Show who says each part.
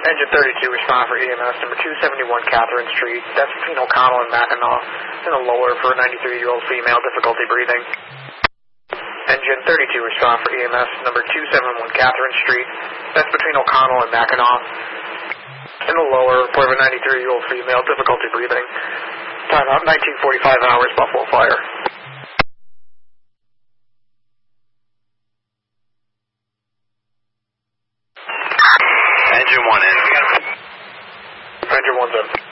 Speaker 1: Engine 32, respond for EMS number 271 Catherine Street. That's between O'Connell and Mackinac. In a lower for a 93-year-old female, difficulty breathing. Engine 32, respond for EMS number 271 Catherine Street. That's between O'Connell and Mackinac. In a lower for a 93-year-old female, difficulty breathing. Time out 1945 hours, Buffalo Fire.
Speaker 2: Engine 1 in.
Speaker 1: Engine 1's in.